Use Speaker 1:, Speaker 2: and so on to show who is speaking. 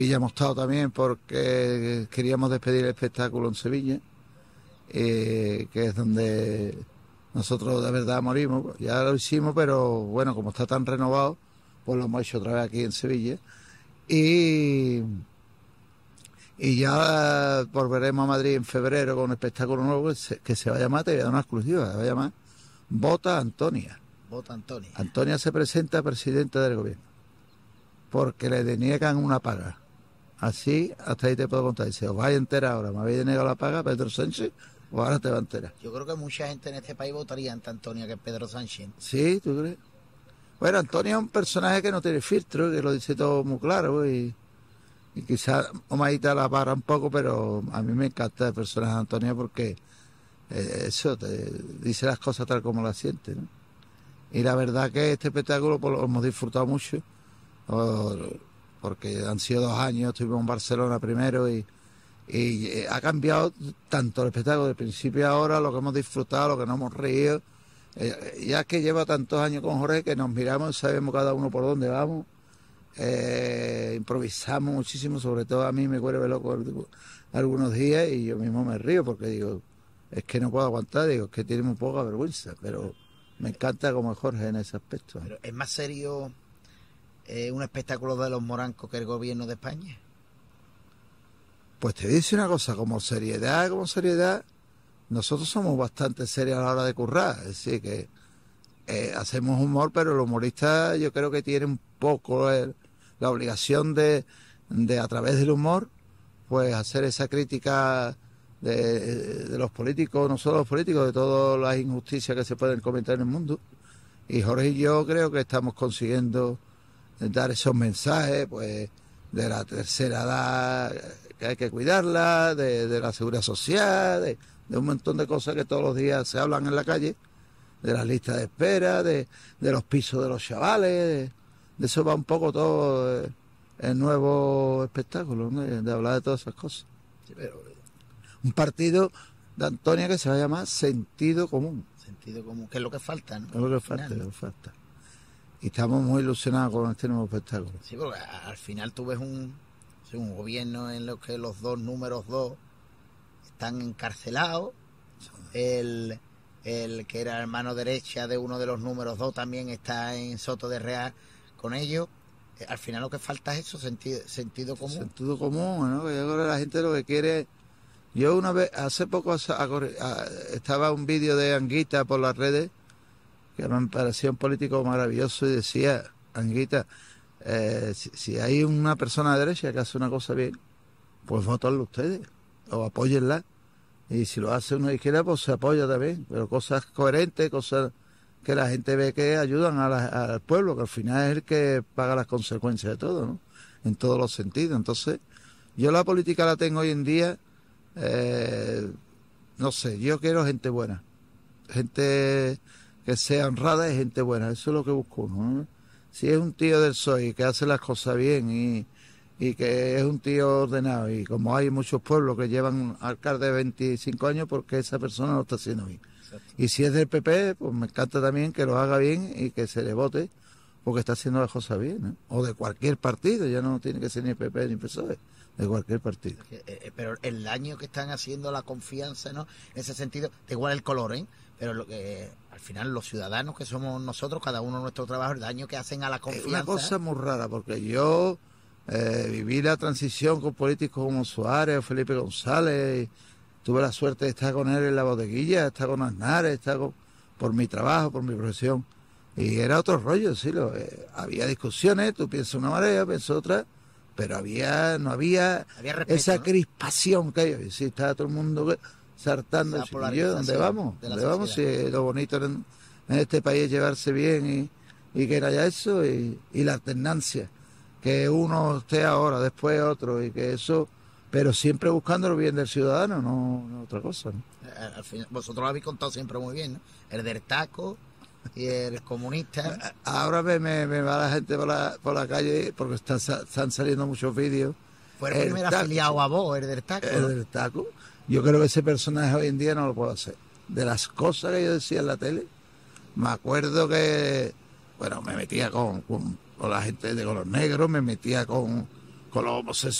Speaker 1: Y ya hemos estado también porque queríamos despedir el espectáculo en Sevilla, que es donde nosotros de verdad morimos. Ya lo hicimos, pero bueno, como está tan renovado, pues lo hemos hecho otra vez aquí en Sevilla. Y, y ya volveremos a Madrid en febrero con un espectáculo nuevo que se va a llamar, te voy a dar una exclusiva, se va a llamar Vota Antonia.
Speaker 2: Vota Antonia.
Speaker 1: Antonia se presenta a presidenta del gobierno porque le deniegan una paga. Así, hasta ahí te puedo contar. Dice, os vais a enterar ahora, me habéis denegado la paga, Pedro Sánchez, o ahora te va a enterar.
Speaker 2: Yo creo que mucha gente en este país votaría ante Antonia que Pedro Sánchez.
Speaker 1: ¿Sí? ¿Tú crees? Bueno, Antonia es un personaje que no tiene filtro, que lo dice todo muy claro, y quizás Omaita la para un poco, pero a mí me encanta el personaje de Antonia porque eso, te dice las cosas tal como las siente, ¿no? Y la verdad que este espectáculo pues, lo hemos disfrutado mucho, porque han sido 2 años, estuvimos en Barcelona primero y ha cambiado tanto el espectáculo de principio a ahora, lo que hemos disfrutado, lo que nos hemos reído. Ya que lleva tantos años con Jorge que nos miramos, sabemos cada uno por dónde vamos, improvisamos muchísimo, sobre todo a mí me vuelve loco algunos días y yo mismo me río porque digo, es que no puedo aguantar, digo, es que tiene muy poca vergüenza, pero me encanta como Jorge en ese aspecto.
Speaker 2: Pero ¿es más serio un espectáculo de los morancos que el gobierno de España?
Speaker 1: Pues te dice una cosa, como seriedad, nosotros somos bastante serios a la hora de currar, es decir, que hacemos humor, pero el humorista yo creo que tiene un poco la obligación de a través del humor, pues hacer esa crítica de los políticos, no solo los políticos, de todas las injusticias que se pueden cometer en el mundo. Y Jorge y yo creo que estamos consiguiendo dar esos mensajes, pues, de la tercera edad, que hay que cuidarla, de la seguridad social, de un montón de cosas que todos los días se hablan en la calle, de las listas de espera, de los pisos de los chavales, de eso va un poco todo el nuevo espectáculo, ¿no? De hablar de todas esas cosas.
Speaker 2: Sí, pero
Speaker 1: Un partido de Antonia que se va a llamar Sentido Común.
Speaker 2: sentido común, que es lo que falta, ¿no?
Speaker 1: Es lo que falta,
Speaker 2: Al final,
Speaker 1: lo que falta. Y estamos muy ilusionados con este nuevo espectáculo.
Speaker 2: Sí, porque al final tú ves un gobierno en el que los dos números 2 están encarcelados, el que era hermano derecha de uno de los números 2 también está en Soto de Real con ellos. Al final lo que falta es eso, sentido común.
Speaker 1: Sentido común, ¿no? Yo creo que la gente lo que quiere... Yo una vez, hace poco estaba un vídeo de Anguita por las redes, que me parecía un político maravilloso y decía, Anguita, si hay una persona de derecha que hace una cosa bien, pues votenlo ustedes, o apóyenla. Y si lo hace una de izquierda, pues se apoya también, pero cosas coherentes, cosas que la gente ve que ayudan al pueblo, que al final es el que paga las consecuencias de todo, ¿no? En todos los sentidos. Entonces, yo la política la tengo hoy en día, no sé, yo quiero gente buena, gente que sea honrada y gente buena, eso es lo que busco uno, ¿no? Si es un tío del PSOE que hace las cosas bien y que es un tío ordenado, y como hay muchos pueblos que llevan alcalde de 25 años, porque esa persona lo está haciendo bien. Exacto. Y si es del PP, pues me encanta también que lo haga bien y que se le vote, porque está haciendo las cosas bien, ¿no? O de cualquier partido, ya no tiene que ser ni PP ni PSOE, de cualquier partido.
Speaker 2: Pero el daño que están haciendo la confianza, ¿no? En ese sentido, da igual el color, ¿eh? Pero al final los ciudadanos que somos nosotros, cada uno nuestro trabajo, el daño que hacen a la confianza.
Speaker 1: Es una cosa muy rara, porque yo viví la transición con políticos como Suárez o Felipe González, tuve la suerte de estar con él en la bodeguilla, estar con Aznar, por mi trabajo, por mi profesión, y era otro rollo, sí, había discusiones, tú piensas una manera, piensas otra, pero no había
Speaker 2: respeto,
Speaker 1: esa
Speaker 2: ¿no?
Speaker 1: crispación que hay, sí, estaba todo el mundo saltando, y yo, ¿dónde vamos? ¿Dónde vamos? Si lo bonito en este país es llevarse bien y que no haya eso, y la alternancia, que uno esté ahora, después otro, y que eso, pero siempre buscando el bien del ciudadano, no otra cosa, ¿no?
Speaker 2: Al final, vosotros lo habéis contado siempre muy bien, ¿no? El del taco y el comunista.
Speaker 1: Ahora me va la gente por la calle, porque están saliendo muchos vídeos.
Speaker 2: Fue el primer afiliado a vos, el del taco,
Speaker 1: ¿no? El del taco. Yo creo que ese personaje hoy en día no lo puedo hacer. De las cosas que yo decía en la tele, me acuerdo que, bueno, me metía con la gente de color negro, me metía con con los homosexuales.